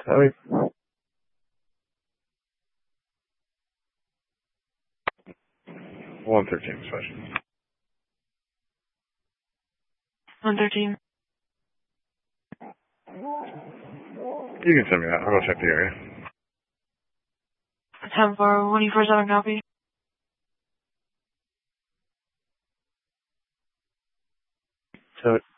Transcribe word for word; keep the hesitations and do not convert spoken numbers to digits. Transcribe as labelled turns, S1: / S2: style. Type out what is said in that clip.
S1: Sorry. one thirteen special.
S2: one thirteen.
S1: You can send me that. I'll go check the area.
S2: ten four, one four seven copy.
S1: So